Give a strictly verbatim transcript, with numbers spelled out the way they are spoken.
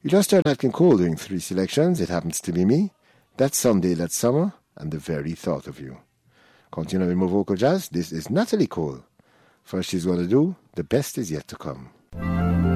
You just heard Nat King Cole doing three selections. It happens to be me. That Someday, That Summer, and The Very Thought of You. Continuing with more vocal jazz, this is Natalie Cole. First she's going to do The Best Is Yet to Come.